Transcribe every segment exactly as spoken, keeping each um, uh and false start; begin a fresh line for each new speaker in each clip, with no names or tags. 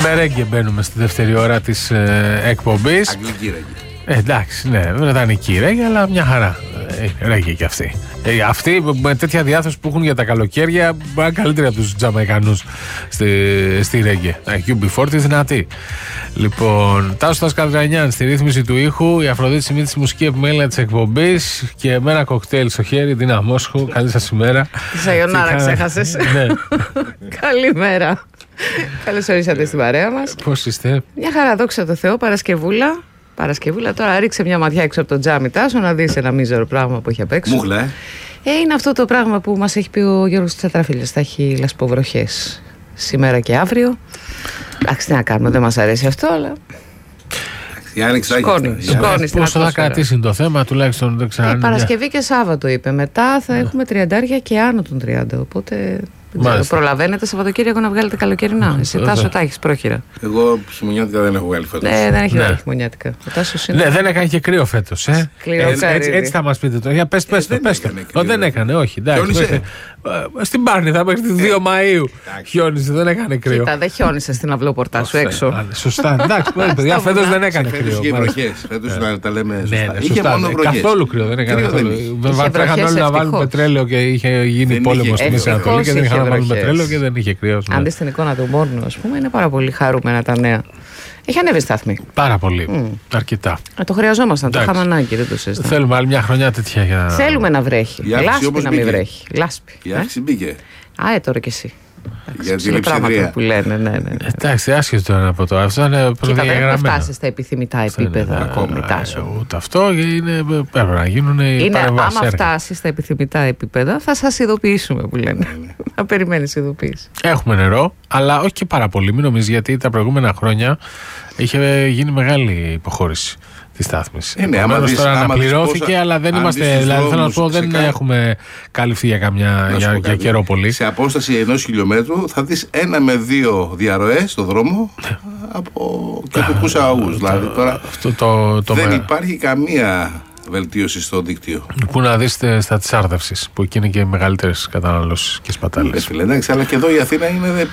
με ρέγγε μπαίνουμε στη δεύτερη ώρα της ε, εκπομπής.
Αγγλική ρέγγε.
Ε, εντάξει, ναι, βρετανική ρέγγε, αλλά μια χαρά. Ε, ρέγγε και αυτή. Ε, αυτοί με τέτοια διάθεση που έχουν για τα καλοκαίρια, είναι καλύτεροι από τους Τζαμαϊκανούς στη, στη ρέγγε. Ε, γιου μπι φορτί δυνατή. Λοιπόν, Τάσος Καδρανιάν στη ρύθμιση του ήχου, η Αφροδίτη Σιμίτη στη μουσική επιμέλεια της εκπομπής και με ένα κοκτέιλ στο χέρι, Ντίνα Μόσχου. Καλή σας ημέρα.
Τη Σαγιονάρα ξέχασες.
Ναι.
Καλημέρα. Καλώς ορίσατε στην παρέα μας.
Πώς είστε?
Μια χαρά, δόξα τω Θεώ, Παρασκευούλα. Παρασκευούλα, τώρα ρίξε μια ματιά έξω από το τζάμι, Τάσο, να δεις ένα μίζερο πράγμα που έχει απ' έξω.
Μούχλα, ε.
ε. Είναι αυτό το πράγμα που μας έχει πει ο Γιώργος Τσατράφυλλας. Θα έχει λασποβροχές σήμερα και αύριο. Εντάξει, τι να κάνουμε, δεν μας αρέσει αυτό, αλλά.
Σκόνη,
σκόνη.
Πόσο θα κρατήσει το θέμα, τουλάχιστον δεν ξέρω.
Ε, Παρασκευή και Σάββατο είπε. Μετά θα έχουμε τριαντάρια και άνω των τριάντα. Οπότε. Ξέρω, προλαβαίνετε Σαββατοκύριακο να βγάλετε καλοκαιρινά. Εσύ, Τάσο, τα έχεις πρόχειρα.
Εγώ χειμωνιάτικα δεν έχω βγάλει φέτος.
Ναι, δεν έχει
ναι.
βγάλει χειμωνιάτικα. Είναι...
Ναι, δεν έκανε και κρύο φέτος. Ε.
ε,
έτσι, έτσι θα μας πείτε τώρα. Για πες, πες το, πες το. Ο, δεν έκανε, όχι. Εντάξει, στην Πάρνηθα μέχρι τις δύο Μαΐου χιόνισε, δεν έκανε κρύο.
Κοίτα, δεν χιόνισε στην αυλόπορτά σου έξω.
Σωστά, εντάξει, παιδιά, φέτος δεν έκανε κρύο.
Είχε βροχές, φέτος να τα λέμε σωστά.
Είχε μόνο βροχές. Καθόλου κρύο δεν έκανε. Τρέχαν όλοι να βάλουν πετρέλαιο και είχε γίνει πόλεμο στη Μέση Ανατολή και δεν είχαν να βάλουν πετρέλαιο και δεν είχε κρύο.
Αν δεις την εικόνα του Μόρνου, ας πούμε, είναι πάρα πολύ χαρούμενα τα νέα. Έχει ανέβει στάθμη.
Πάρα πολύ. Mm. Αρκετά.
Ε, το χρειαζόμασταν. Το είχαμε ανάγκη, δεν το συζητάμε.
Θέλουμε άλλη μια χρονιά τέτοια για να.
Θέλουμε να βρέχει. Λάσπη να μην βρέχει. Λάσπη.
Η άξη μπήκε.
Α, ε, τώρα κι εσύ.
Για την λειψιδρία
που λένε, ναι, ναι.
Εντάξει, άσχετο τώρα από το. Αυτό είναι προδιαγραμμένο.
Δεν έχουμε φτάσει στα επιθυμητά επίπεδα ακόμη, Τάσο.
Ούτε αυτό είναι, πρέπει να γίνουν οι παρεμβάσεις.
Άμα φτάσει στα επιθυμητά επίπεδα, θα σας ειδοποιήσουμε που λένε. Να περιμένεις ειδοποίηση.
Έχουμε νερό, αλλά όχι και πάρα πολύ. Μην νομίζεις, γιατί τα προηγούμενα χρόνια είχε γίνει μεγάλη υποχώρηση τη στάθμης.
Ε, ναι, Επομένως
τώρα αναπληρώθηκε,
πόσα,
αλλά δεν είμαστε. Δηλαδή, θέλω να σου πω, δεν κα... έχουμε καλυφθεί για, καμιά, για, για καιρό πολύ.
Σε απόσταση ενός χιλιόμετρου θα δεις ένα με δύο διαρροές στο δρόμο από τοπικούς αγωγούς. Δηλαδή τώρα
αυτό το, το
δεν
με...
υπάρχει καμία βελτίωση στο δίκτυο.
Που να δείτε στα της άρδευσης, που εκεί είναι και οι μεγαλύτερες καταναλώσεις και σπατάλες.
Φίλε, εντάξει, αλλά και εδώ η Αθήνα είναι. Δε...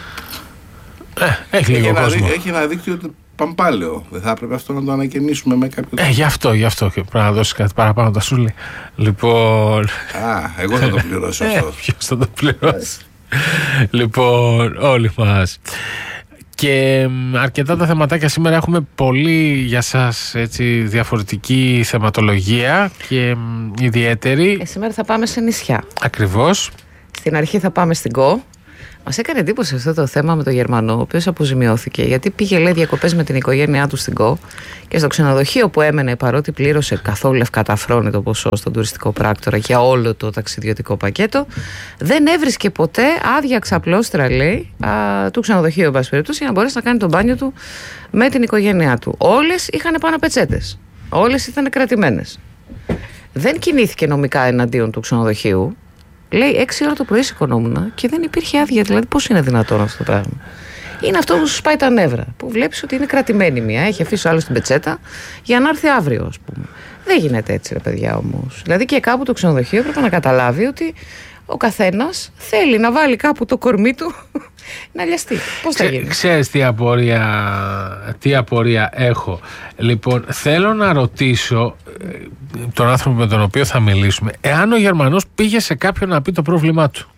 Ε, έχει λίγο κόσμο.
Έχει ένα δίκτυο Παμπάλαιο. Δεν θα έπρεπε αυτό να το ανακαινήσουμε με κάποιο τρόπο?
Ε, γι' αυτό, γι' αυτό. Και πρέπει να δώσει κάτι παραπάνω τα σούλη. Λοιπόν.
Α, εγώ θα το πληρώσω αυτό.
Ε, ποιος θα το πληρώσει? Λοιπόν, όλοι μας. Και αρκετά τα θεματάκια σήμερα. Έχουμε πολύ για σας έτσι, διαφορετική θεματολογία και ιδιαίτερη.
Ε, σήμερα θα πάμε σε νησιά.
Ακριβώς.
Στην αρχή θα πάμε στην Κο. Μας έκανε εντύπωση αυτό το θέμα με τον Γερμανό, ο οποίος αποζημιώθηκε, γιατί πήγε, λέει, διακοπές με την οικογένειά του στην Κο και στο ξενοδοχείο που έμενε, παρότι πλήρωσε καθόλου ευκαταφρόνητο ποσό στον τουριστικό πράκτορα για όλο το ταξιδιωτικό πακέτο, δεν έβρισκε ποτέ άδεια ξαπλώστρα, λέει, α, του ξενοδοχείου, εν πάση περιπτώσει, για να μπορέσει να κάνει τον μπάνιο του με την οικογένειά του. Όλες είχαν πάνω πετσέτες. Όλες ήταν κρατημένες. Δεν κινήθηκε νομικά εναντίον του ξενοδοχείου. Λέει, έξι ώρα το πρωί σηκωνόμουν και δεν υπήρχε άδεια. Δηλαδή, πώς είναι δυνατόν αυτό το πράγμα? Είναι αυτό που σου σπάει τα νεύρα. Που βλέπεις ότι είναι κρατημένη μία. Έχει αφήσει ο άλλος την πετσέτα για να έρθει αύριο, ας πούμε. Δεν γίνεται έτσι, ρε παιδιά, όμως. Δηλαδή, και κάπου το ξενοδοχείο πρέπει να καταλάβει ότι ο καθένας θέλει να βάλει κάπου το κορμί του να λιαστεί. Πώς θα γίνει?
Ξέρεις τι απορία, τι απορία έχω? Λοιπόν, θέλω να ρωτήσω τον άνθρωπο με τον οποίο θα μιλήσουμε, εάν ο Γερμανός πήγε σε κάποιον να πει το πρόβλημά του.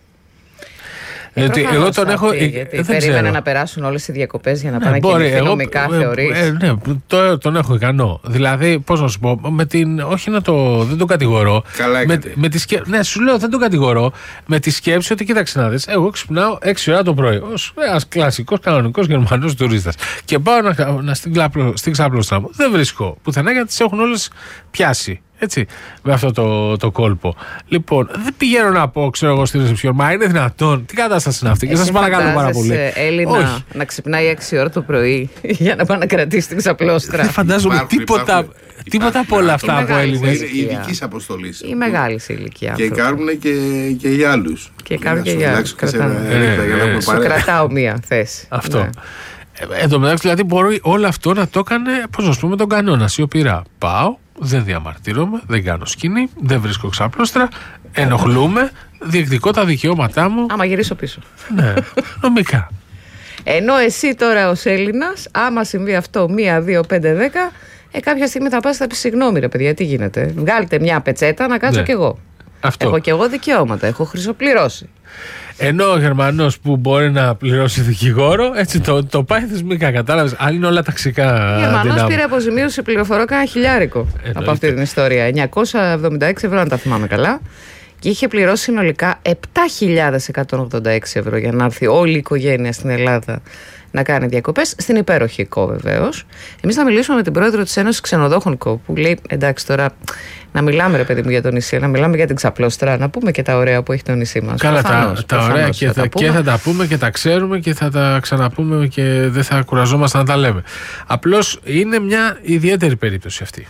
Ε,
γιατί εγώ τον έχω.
Πει, γιατί δεν περίμενε ξέρω. να περάσουν όλες οι διακοπές για να πάνε να κινηθεί νομικά,
ε,
θεωρείς?
Ε, ναι, το, τον έχω ικανό. Δηλαδή, πώς να σου πω, με την, όχι να το. Δεν τον κατηγορώ.
Καλά,
με, με τη σκέψη. Ναι, σου λέω, δεν τον κατηγορώ. Με τη σκέψη ότι, κοίταξε να δεις, εγώ ξυπνάω έξι ώρα το πρωί. Ως ένας κλασικός, κανονικός Γερμανός τουρίστας. Και πάω να, να στην, στην ξαπλώστρα μου. Δεν βρίσκω πουθενά, γιατί τις έχουν όλες πιάσει. Έτσι, με αυτό το, το κόλπο. Λοιπόν, δεν πηγαίνω να πω, ξέρω εγώ, στην ρεσεψιόν, μα είναι δυνατόν? Τι κατάσταση είναι αυτή? Και σας παρακαλώ πάρα πολύ.
Έλληνα όχι. Να ξυπνάει έξι ώρα το πρωί για να πάει να κρατήσει την ξαπλώστρα?
Δεν φαντάζομαι υπάρχουν, τίποτα, υπάρχουν, τίποτα από όλα αυτά από Έλληνες.
Είναι ειδικής αποστολής.
Η μεγάλη ηλικία.
Και κάνουν και, και για άλλους.
Και κάνουν και για άλλους. Σου κρατάω μία θέση.
Αυτό. Εν τω μεταξύ, δηλαδή, μπορεί όλο αυτό να το έκανε, πώς να σου πούμε, τον κανόνα. Σιωπηρά. Πάω, δεν διαμαρτύρομαι, δεν κάνω σκηνή, δεν βρίσκω ξαπλώστρα, ενοχλούμε, διεκδικώ τα δικαιώματά μου.
Άμα γυρίσω πίσω.
Ναι, νομικά.
Ενώ εσύ τώρα ως Έλληνας, άμα συμβεί αυτό μία, δύο, πέντε, δέκα, ε, κάποια στιγμή θα πας θα πεις συγγνώμη ρε παιδιά, τι γίνεται. Βγάλτε μια πετσέτα να κάτσω
ναι.
κι εγώ.
Αυτό.
Έχω κι εγώ δικαιώματα, έχω χρυσοπληρώσει.
Ενώ ο Γερμανός που μπορεί να πληρώσει δικηγόρο, έτσι το, το πάει θεσμικά. Κατάλαβες. Αν είναι όλα ταξικά.
Ο Γερμανός πήρε αποζημίωση πληροφορώ κάνα χιλιάρικο Εννοείται. από αυτή την ιστορία. εννιακόσια εβδομήντα έξι ευρώ, αν τα θυμάμαι καλά. Και είχε πληρώσει συνολικά επτά χιλιάδες εκατόν ογδόντα έξι ευρώ για να έρθει όλη η οικογένεια στην Ελλάδα να κάνει διακοπές, στην υπέροχη ΚΟ βεβαίως. Εμείς θα μιλήσουμε με την πρόεδρο της Ένωσης Ξενοδόχων ΚΟ, που λέει εντάξει τώρα να μιλάμε ρε παιδί μου για το νησί, να μιλάμε για την Ξαπλώστρα, να πούμε και τα ωραία που έχει το νησί μας.
Καλά,
προφανώς,
τα, τα ωραία και θα, τα και θα τα πούμε και τα ξέρουμε και θα τα ξαναπούμε και δεν θα κουραζόμαστε να τα λέμε. Απλώς είναι μια ιδιαίτερη περίπτωση αυτή.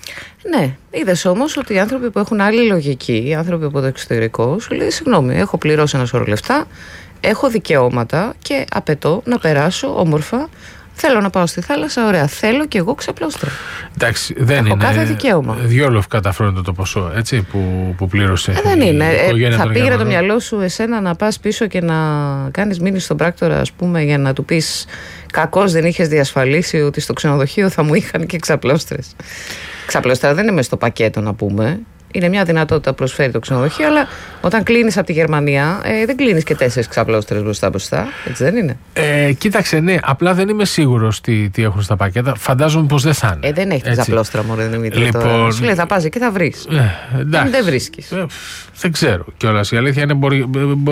Ναι, είδες όμως ότι οι άνθρωποι που έχουν άλλη λογική, οι άνθρωποι από το εξωτερικό, σου λέει συγγνώμη, έχω πληρώσει ένα σωρό λεφτά, έχω δικαιώματα και απαιτώ να περάσω όμορφα. Θέλω να πάω στη θάλασσα, ωραία. Θέλω και εγώ Ξαπλώστρα.
Εντάξει, δεν
έχω
είναι.
Κάθε δικαίωμα.
Διόλου καταφρόνεται το ποσό, έτσι, που, που πλήρωσε.
Ε, δεν είναι. Ε, θα πήγαινε
το
το μυαλό σου εσένα να πας πίσω και να κάνεις μήνυση στον πράκτορα, ας πούμε, για να του πεις κακώς δεν είχες διασφαλίσει ότι στο ξενοδοχείο θα μου είχαν και Ξαπλώστρες. Ξαπλώστρα δεν είναι μες στο πακέτο, να πούμε. Είναι μια δυνατότητα που προσφέρει το ξενοδοχείο, αλλά όταν κλείνεις από τη Γερμανία, ε, δεν κλείνεις και τέσσερις Ξαπλώστρες μπροστά μπροστά. Έτσι δεν είναι.
Ε, κοίταξε, ναι, απλά δεν είμαι σίγουρος τι, τι έχουν στα πακέτα. Φαντάζομαι πως δεν θα είναι.
Ε, δεν έχει την Ξαπλώστρα, μωρέ Δημήτρη.
Λοιπόν,
τώρα. Σου λέει θα πας εκεί, θα βρεις.
Ε, εντάξει.
Δεν βρίσκεις.
Ε, δεν ξέρω κιόλας. Η αλήθεια είναι μπορεί, μπο,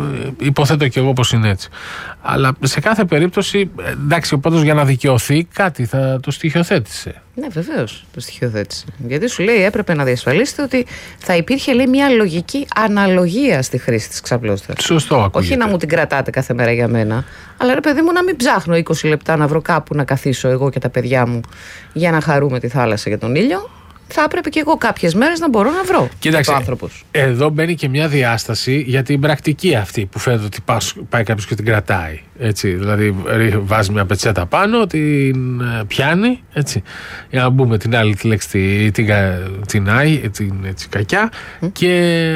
υποθέτω κι εγώ πως είναι έτσι. Αλλά σε κάθε περίπτωση, εντάξει, ο πόντος για να δικαιωθεί κάτι θα το στοιχειοθέτησε.
Ναι, βεβαίως το στοιχειοθέτησε. Γιατί σου λέει έπρεπε να διασφαλίσετε ότι θα υπήρχε λέει, μια λογική αναλογία στη χρήση της Ξαπλώστρας.
Σωστό, ακούγεται.
Όχι να μου την κρατάτε κάθε μέρα για μένα, αλλά ρε παιδί μου να μην ψάχνω είκοσι λεπτά να βρω κάπου να καθίσω εγώ και τα παιδιά μου για να χαρούμε τη θάλασσα και τον ήλιο. Θα έπρεπε και εγώ κάποιες μέρες να μπορώ να βρω.
Κοίταξε,
το άνθρωπος.
Εδώ μπαίνει και μια διάσταση για την πρακτική αυτή που φαίνεται ότι πάει κάποιος και την κρατάει. Έτσι, δηλαδή βάζει μια πετσέτα πάνω, την πιάνει, έτσι, για να μπούμε την άλλη τη λέξη, την, την, την, την, την έτσι, κακιά mm. και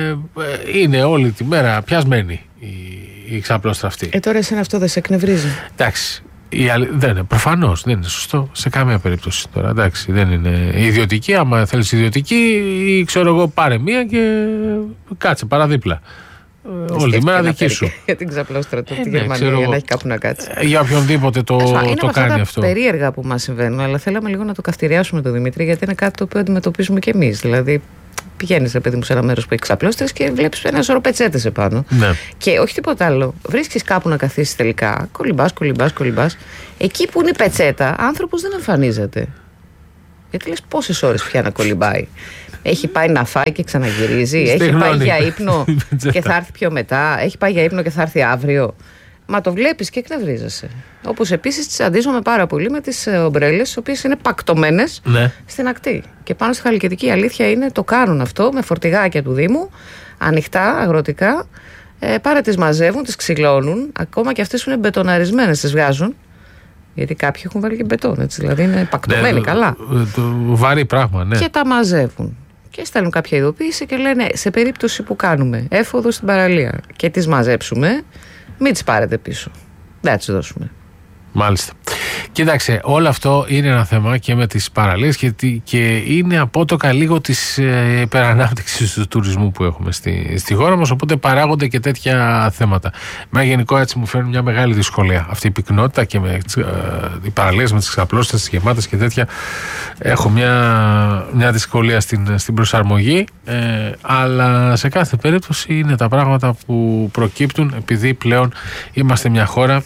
είναι όλη τη μέρα πιασμένη η, η Ξαπλώστρα αυτή.
Ε, τώρα εσένα αυτό δεν σε εκνευρίζει?
Εντάξει. Η άλλη, δεν είναι, προφανώς δεν είναι σωστό σε καμία περίπτωση τώρα. Εντάξει, δεν είναι ιδιωτική. Άμα θέλεις ιδιωτική, ή ξέρω εγώ, πάρε μία και κάτσε παραδίπλα. Όλη τη μέρα δική σου.
Για την Ξαπλώστρα του,
ε,
τη
ναι,
Γερμανία, για να έχει κάπου να κάτσει.
Για οποιονδήποτε το,
είναι
το κάνει
αυτά
αυτό.
Είναι περίεργα που μας συμβαίνουν, αλλά θέλαμε λίγο να το καυτηριάσουμε το Δημήτρη, γιατί είναι κάτι το οποίο αντιμετωπίζουμε κι εμείς. Δηλαδή, πηγαίνεις, ρε παιδί μου, σε ένα μέρος που έχει Ξαπλώστρες και βλέπεις ένα σωρό πετσέτες επάνω.
Ναι. Και
όχι τίποτα άλλο. Βρίσκεις κάπου να καθίσεις τελικά. Κολυμπάς, κολυμπάς, κολυμπάς. Εκεί που είναι η πετσέτα, άνθρωπος δεν εμφανίζεται. Γιατί λες πόσες ώρες πια να κολυμπάει. Έχει πάει να φάει και ξαναγυρίζει. Έχει πάει για ύπνο και θα έρθει πιο μετά. Έχει πάει για ύπνο και θα έρθει αύριο. Μα το βλέπεις και εκνευρίζεσαι. Όπως επίσης τις αντίζομαι πάρα πολύ με τις ομπρέλες, τις οποίες είναι πακτωμένες ναι. στην ακτή. Και πάνω στη Χαλκιδική η αλήθεια είναι το κάνουν αυτό με φορτηγάκια του Δήμου, ανοιχτά, αγροτικά. Ε, πάρε τις μαζεύουν, τις ξυλώνουν. Ακόμα και αυτές που είναι μπετοναρισμένες τις βγάζουν. Γιατί κάποιοι έχουν βάλει και μπετόν, έτσι, δηλαδή είναι πακτωμένοι ναι, καλά.
Το, το βαρύ πράγμα, ναι.
Και τα μαζεύουν. Και στέλνουν κάποια ειδοποίηση και λένε σε περίπτωση που κάνουμε έφοδο στην παραλία και τις μαζέψουμε, μην τις πάρετε πίσω. Δεν θα τις δώσουμε.
Μάλιστα. Κοίταξε, όλο αυτό είναι ένα θέμα και με τις παραλίες και, και είναι απότοκα λίγο της ε, υπερανάπτυξης του τουρισμού που έχουμε στη, στη χώρα μας, οπότε παράγονται και τέτοια θέματα. Με γενικό έτσι μου φέρνει μια μεγάλη δυσκολία αυτή η πυκνότητα και με ε, οι παραλίες με τις Ξαπλώστρες, τις γεμάτες και τέτοια. Έχω μια, μια δυσκολία στην, στην προσαρμογή, ε, αλλά σε κάθε περίπτωση είναι τα πράγματα που προκύπτουν επειδή πλέον είμαστε μια χώρα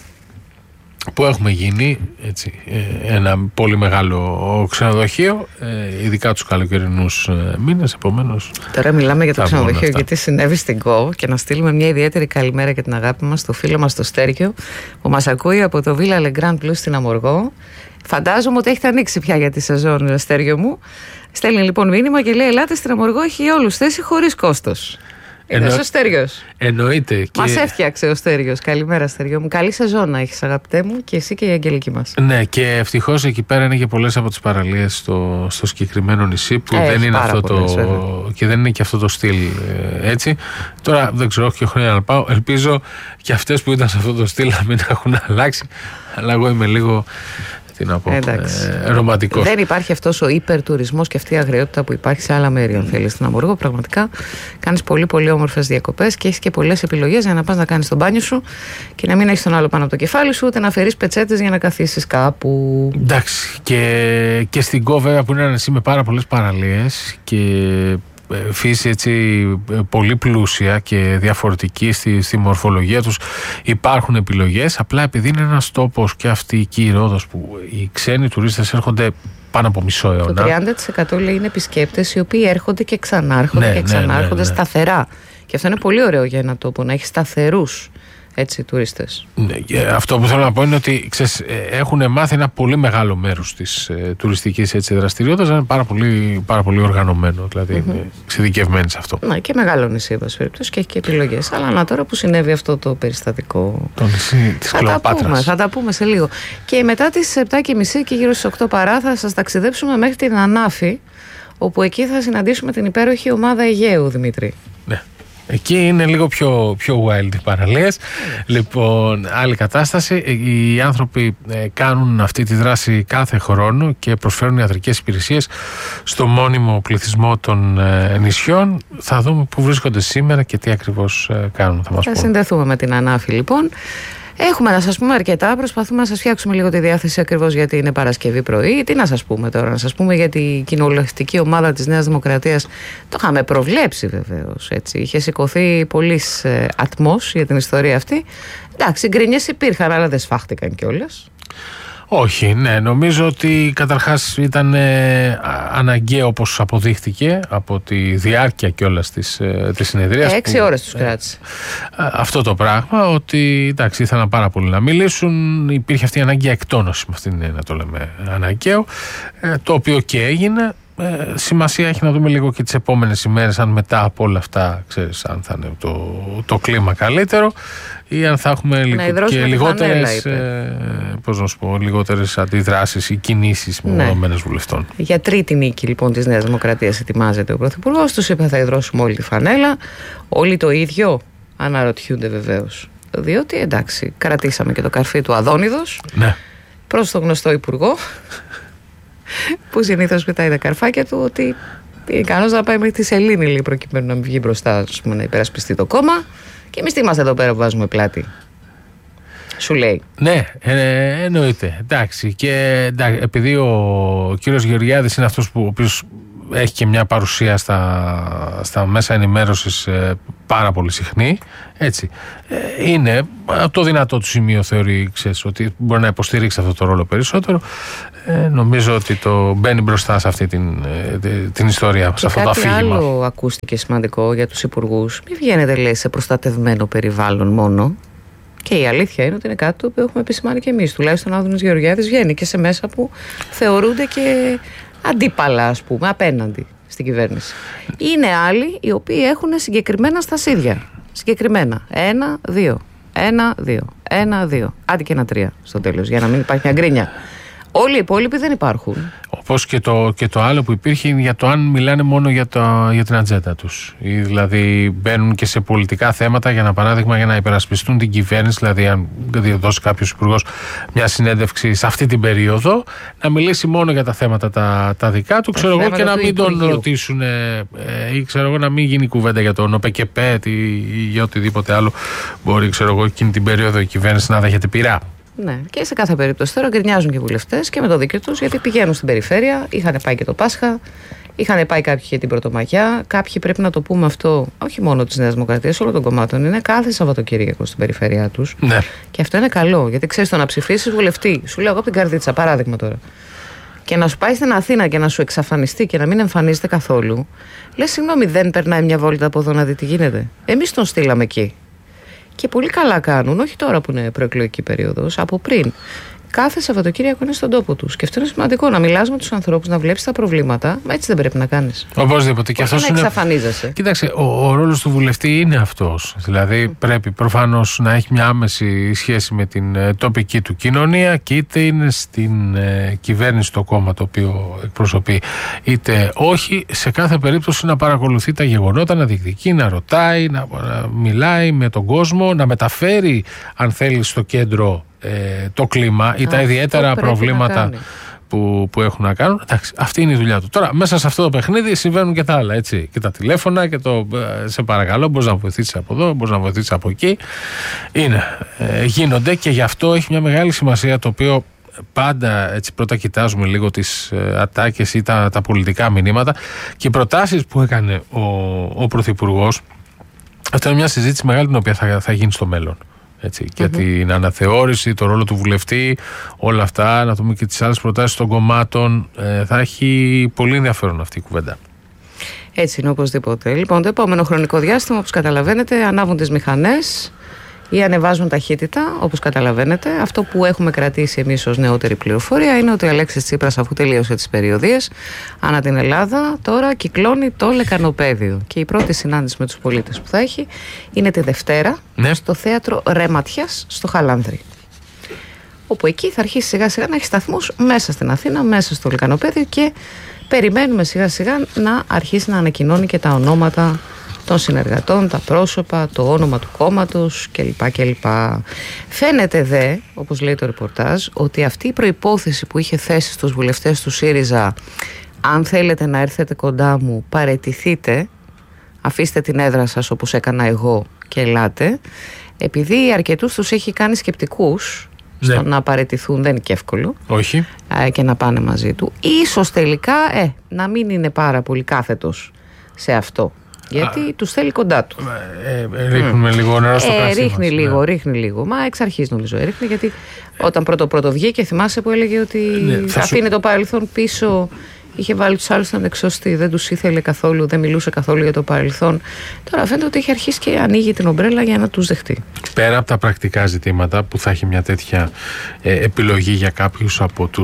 που έχουμε γίνει έτσι, ένα πολύ μεγάλο ξενοδοχείο, ειδικά τους καλοκαιρινούς μήνες, επομένως.
Τώρα μιλάμε για το ξενοδοχείο γιατί συνέβη στην ΚΟ και να στείλουμε μια ιδιαίτερη καλημέρα και την αγάπη μας στο φίλο μας το Στέργιο που μας ακούει από το Villa Le Grand Plus στην Αμοργό. Φαντάζομαι ότι έχετε ανοίξει πια για τη σεζόν, Στέργιο μου. Στέλνει λοιπόν μήνυμα και λέει: ελάτε στην Αμοργό, έχει για όλους θέση χωρίς κόστος. Είναι Εννο... ο Στέργιος.
Εννοείται.
Μας
και...
έφτιαξε ο Στέργιος. Καλημέρα, Στέργιο μου. Καλή σεζόν να έχεις, αγαπητέ μου, και εσύ και η Αγγελική μας.
Ναι, και ευτυχώς εκεί πέρα είναι και πολλές από τις παραλίες στο, στο συγκεκριμένο νησί που ε, δεν είναι αυτό πολλές, το. Βέβαια. Και δεν είναι και αυτό το στυλ ε, έτσι. Τώρα δεν ξέρω, όχι και χρόνια να πάω. Ελπίζω και αυτές που ήταν σε αυτό το στυλ να μην έχουν αλλάξει. Αλλά εγώ είμαι λίγο. Τι να πω, ε, ρομαντικός.
Δεν υπάρχει αυτός ο υπερτουρισμός και αυτή η αγριότητα που υπάρχει σε άλλα μέρη. Αν θέλεις στην Αμοργό, πραγματικά κάνεις πολύ πολύ όμορφες διακοπές και έχεις και πολλές επιλογές για να πας να κάνεις τον μπάνιο σου και να μην έχεις τον άλλο πάνω από το κεφάλι σου, ούτε να αφαιρείς πετσέτες για να καθίσεις κάπου.
Εντάξει. Και, και στην Κο, βέβαια, που είναι ένα νησί με πάρα πολλές παραλίες και φύση έτσι πολύ πλούσια και διαφορετική στη, στη μορφολογία τους, υπάρχουν επιλογές. Απλά επειδή είναι ένας τόπος και αυτή η Ρόδος που οι ξένοι τουρίστες έρχονται πάνω από μισό αιώνα.
Το τριάντα τοις εκατό λέει είναι επισκέπτες οι οποίοι έρχονται και ξανάρχονται, ναι, και ξανάρχονται, ναι, ναι, ναι, σταθερά. Και αυτό είναι πολύ ωραίο για ένα τόπο, να έχει σταθερούς, έτσι, τουρίστες.
Ναι, αυτό που θέλω να πω είναι ότι ξέρεις, έχουν μάθει ένα πολύ μεγάλο μέρος της ε, τουριστικής έτσι, δραστηριότητας, είναι πάρα πολύ, πάρα πολύ οργανωμένο, δηλαδή mm-hmm. είναι εξειδικευμένοι σε αυτό.
Ναι, και μεγάλο νησί, εν πάση περιπτώσει, και έχει και επιλογές. Αλλά να, τώρα που συνέβη αυτό το περιστατικό.
Το νησί της Κλεοπάτρας.
Θα τα πούμε σε λίγο. Και μετά τις επτά και μισή και γύρω στις οκτώ παρά θα σας ταξιδέψουμε μέχρι την Ανάφη, όπου εκεί θα συναντήσουμε την υπέροχη ομάδα Αιγαίου, Δημήτρη.
Ναι. Εκεί είναι λίγο πιο, πιο wild οι παραλίες. Mm. Λοιπόν, άλλη κατάσταση. Οι άνθρωποι ε, κάνουν αυτή τη δράση κάθε χρόνο και προσφέρουν ιατρικές υπηρεσίες στο μόνιμο πληθυσμό των ε, νησιών. Θα δούμε πού βρίσκονται σήμερα και τι ακριβώς ε, κάνουν. Θα, μας
θα
πούν.
συνδεθούμε με την Ανάφη, λοιπόν. Έχουμε να σας πούμε αρκετά, προσπαθούμε να σας φτιάξουμε λίγο τη διάθεση ακριβώς γιατί είναι Παρασκευή πρωί. Τι να σας πούμε τώρα, να σας πούμε για την κοινοβουλευτική ομάδα της Νέας Δημοκρατίας. Το είχαμε προβλέψει βεβαίως, έτσι. Είχε σηκωθεί πολύς ε, ατμός για την ιστορία αυτή. Εντάξει, γκρινιές υπήρχαν, αλλά δεν σφάχτηκαν κιόλας.
Όχι, ναι, νομίζω ότι καταρχάς ήταν ε, αναγκαίο, όπως αποδείχτηκε από τη διάρκεια κιόλας της, ε, της συνεδρίας.
Έξι ώρες τους κράτησε.
Ε, αυτό το πράγμα, ότι εντάξει, ήθελαν πάρα πολύ να μιλήσουν, υπήρχε αυτή η ανάγκη εκτόνωση, με αυτήν να το λέμε αναγκαίο, ε, το οποίο και έγινε. Ε, σημασία έχει να δούμε λίγο και τις επόμενες ημέρες, αν μετά από όλα αυτά, ξέρεις, αν θα είναι το, το κλίμα καλύτερο ή αν θα έχουμε λιγο, και λιγότερες, ε, πώς να σου πω, λιγότερες αντιδράσεις ή κινήσεις με μονομένες βουλευτών.
Για τρίτη νίκη λοιπόν της Νέας Δημοκρατίας ετοιμάζεται ο Πρωθυπουργός. Τους είπε θα υδρώσουμε όλη τη φανέλα. Όλοι το ίδιο, αναρωτιούνται βεβαίως. Διότι εντάξει, κρατήσαμε και το καρφί του Αδόνιδος, ναι, προς τον γνωστό υπουργό που συνήθως πετάει τα καρφάκια του, ότι είναι ικανός να πάει μέχρι τη σελήνη, λέει, προκειμένου να μην βγει μπροστά, ας πούμε, να υπερασπιστεί το κόμμα. Και εμείς τι είμαστε εδώ πέρα που βάζουμε πλάτη, σου λέει.
Ναι, ε, εννοείται. Εντάξει, και εντάξει, επειδή ο κύριος Γεωργιάδης είναι αυτός που ο οποίος έχει και μια παρουσία στα, στα μέσα ενημέρωσης ε, πάρα πολύ συχνή, έτσι, ε, είναι το δυνατό του σημείο, θεωρεί, ξέρεις, ότι μπορεί να υποστηρίξει αυτό το ρόλο περισσότερο. Ε, νομίζω ότι το μπαίνει μπροστά σε αυτή την, ε, την ιστορία, και σε αυτό το αφήγημα.
Κάτι άλλο ακούστηκε σημαντικό για τους υπουργούς. Μην βγαίνετε, λέει, σε προστατευμένο περιβάλλον μόνο. Και η αλήθεια είναι ότι είναι κάτι το οποίο έχουμε επισημάνει και εμείς. Τουλάχιστον ο Άδωνης Γεωργιάδης βγαίνει και σε μέσα που θεωρούνται και αντίπαλα, ας πούμε, απέναντι στην κυβέρνηση. Είναι άλλοι οι οποίοι έχουν συγκεκριμένα στασίδια. Συγκεκριμένα. Ένα, δύο. Ένα, δύο. Ένα, δύο. Άντε και ένα τρία στο τέλος, για να μην υπάρχει μια γκρίνια. Όλοι οι υπόλοιποι δεν υπάρχουν.
Όπως και το, και το άλλο που υπήρχε είναι για το αν μιλάνε μόνο για, το, για την ατζέντα τους. Ή δηλαδή μπαίνουν και σε πολιτικά θέματα, για ένα παράδειγμα, για να υπερασπιστούν την κυβέρνηση. Δηλαδή, αν δώσει κάποιος υπουργός μια συνέντευξη σε αυτή την περίοδο, να μιλήσει μόνο για τα θέματα τα, τα δικά του, ξέρω εγώ, και να μην τον ρωτήσουν, ε, ή ξέρω εγώ, να μην γίνει κουβέντα για τον ΟΠΕΚΕΠΕ ή, ή για οτιδήποτε άλλο μπορεί, ξέρω εγώ, εκείνη την περίοδο η κυβέρνηση να δέχεται πειρά.
Ναι, και σε κάθε περίπτωση τώρα γκρινιάζουν και οι βουλευτές και με το δίκιο τους, γιατί πηγαίνουν στην περιφέρεια, είχαν πάει και το Πάσχα, είχαν πάει κάποιοι και την Πρωτομαγιά. Κάποιοι, πρέπει να το πούμε αυτό, όχι μόνο της Νέας Δημοκρατίας, όλων των κομμάτων, είναι κάθε Σαββατοκύριακο στην περιφέρειά τους.
Ναι. Και
αυτό είναι καλό, γιατί ξέρεις, το να ψηφίσεις βουλευτή, σου λέω εγώ από την Καρδίτσα, παράδειγμα τώρα, και να σου πάει στην Αθήνα και να σου εξαφανιστεί και να μην εμφανίζεται καθόλου, λες, συγγνώμη, δεν περνάει μια βόλτα από εδώ να δει τι γίνεται? Εμείς τον στείλαμε εκεί. Και πολύ καλά κάνουν, όχι τώρα που είναι προεκλογική περίοδος, από πριν. κάθε Σαββατοκύριακο είναι στον τόπο του. Και αυτό είναι σημαντικό. Να μιλάς με τους ανθρώπους, να βλέπεις τα προβλήματα. Μα έτσι δεν πρέπει να κάνεις.
Οπωσδήποτε. Και
αυτό είναι. Εξαφανίζεσαι.
Κοίταξε, ο, ο ρόλος του βουλευτή είναι αυτός. Δηλαδή, mm. πρέπει προφανώς να έχει μια άμεση σχέση με την ε, τοπική του κοινωνία, και είτε είναι στην ε, κυβέρνηση το κόμμα το οποίο εκπροσωπεί, είτε όχι. Σε κάθε περίπτωση να παρακολουθεί τα γεγονότα, να διεκδικεί, να ρωτάει, να, να μιλάει με τον κόσμο, να μεταφέρει, αν θέλει, στο κέντρο ε, το κλίμα ή τα ιδιαίτερα προβλήματα που, που έχουν να κάνουν. Εντάξει, αυτή είναι η δουλειά του. Τώρα, μέσα σε αυτό το παιχνίδι συμβαίνουν και τα άλλα, έτσι. Και τα τηλέφωνα και το ε, σε παρακαλώ, μπορείς να βοηθήσεις από εδώ, μπορείς να βοηθήσεις από εκεί. Είναι, ε, γίνονται, και γι' αυτό έχει μια μεγάλη σημασία το οποίο πάντα έτσι πρώτα κοιτάζουμε λίγο τις ε, ατάκες ή τα, τα πολιτικά μηνύματα, και οι προτάσεις που έκανε ο, ο Πρωθυπουργός. Αυτή είναι μια συζήτηση μεγάλη την οποία θα, θα γίνει στο μέλλον. Έτσι, mm-hmm. Για την αναθεώρηση, το ρόλο του βουλευτή, όλα αυτά, να δούμε και τις άλλες προτάσεις των κομμάτων. Ε, θα έχει πολύ ενδιαφέρον αυτή η κουβέντα.
Έτσι είναι οπωσδήποτε. Λοιπόν, το επόμενο χρονικό διάστημα, όπως καταλαβαίνετε, ανάβουν τις μηχανές ή ανεβάζουν ταχύτητα, όπως καταλαβαίνετε. Αυτό που έχουμε κρατήσει εμείς ως νεότερη πληροφορία είναι ότι ο Αλέξης Τσίπρας, αφού τελείωσε τις περιοδίες ανά την Ελλάδα, τώρα κυκλώνει το λεκανοπαίδιο. Και η πρώτη συνάντηση με τους πολίτες που θα έχει είναι τη Δευτέρα, ναι, στο θέατρο Ρέματιας στο Χαλάνδρη. Όπου εκεί θα αρχίσει σιγά σιγά να έχει σταθμούς μέσα στην Αθήνα, μέσα στο λεκανοπαίδιο, και περιμένουμε σιγά σιγά να αρχίσει να ανακοινώνει και τα ονόματα των συνεργατών, τα πρόσωπα, το όνομα του κόμματος κλπ. κλπ. Φαίνεται δε, όπως λέει το ρεπορτάζ, ότι αυτή η προϋπόθεση που είχε θέσει στους βουλευτές του ΣΥΡΙΖΑ, αν θέλετε να έρθετε κοντά μου, παραιτηθείτε, αφήστε την έδρα σας όπως έκανα εγώ και ελάτε, επειδή αρκετούς τους έχει κάνει σκεπτικούς, ναι, στο να παραιτηθούν, δεν είναι και εύκολο.
Όχι.
Και να πάνε μαζί του. Ίσως τελικά ε, να μην είναι πάρα πολύ κάθετος σε αυτό. Γιατί Α, τους θέλει κοντά του.
Ε, ε, ρίχνουμε mm. λίγο νερό στο
ε,
κρασί
ρίχνει
μας,
λίγο,
ναι.
ρίχνει λίγο. Μα εξ αρχής νομίζω έριχνε, γιατί όταν πρώτο πρώτο βγήκε, θυμάσαι που έλεγε ότι ναι, θα αφήνει σου... το παρελθόν πίσω. Είχε βάλει τους άλλους, ήταν εξωστοί, δεν τους ήθελε καθόλου, δεν μιλούσε καθόλου για το παρελθόν. Τώρα φαίνεται ότι έχει αρχίσει και ανοίγει την ομπρέλα για να τους δεχτεί.
Πέρα από τα πρακτικά ζητήματα που θα έχει μια τέτοια ε, επιλογή για κάποιους από τους